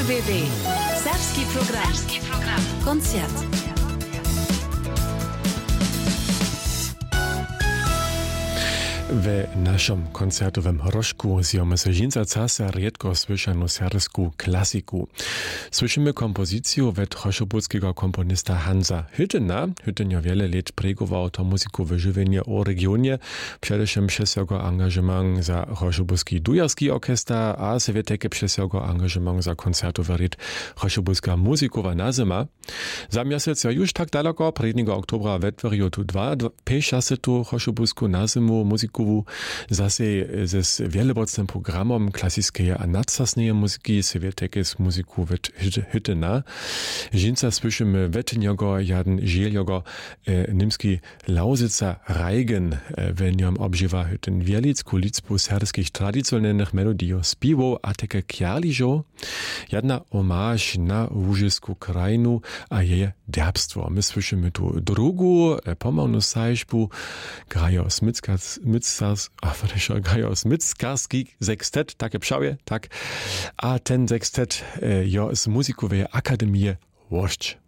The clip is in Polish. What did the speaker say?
RBB. Serbski program. Koncert. W naszym koncertowym rożku zjemy se dżinca casa riedko słyszanu serbsku klasiku. Słyszymy kompozycję od choszobódzkiego komponista Hansa Hüttena. Hütten ja wiele lat pregował to muzyku wyżywienie o regionie, przedewším przez jego angażement za choszobódzki dujarski orkestra, a sobie také przez jego angażement za koncertowy ryt choszobódzka muzykowa nazima. Za miesiąc już tak daleko, 1. oktobra wytworzył tu pierwsza se tu choszobódzku nazimu muzyku zase ze wielobocnym programom klasickiej a nadsasnej muzyki se také z muzyku od Hüttena. Dżinca słyszymy od niego jeden żeljogo nimski Lausica Reigen, w niom obżywa Hütten wielicku liczbu serbskich tradycyjnych melodii śpiewu, a také kjarliżo, jedna omaż na łużysku krajinu a jej derbstwo. My słyszymy tu drugu pomału sajszbu, grają Smitskarski sekstet, takie pszawie, tak. A ten sekstet jo z muzykowej akademii Łoszcz.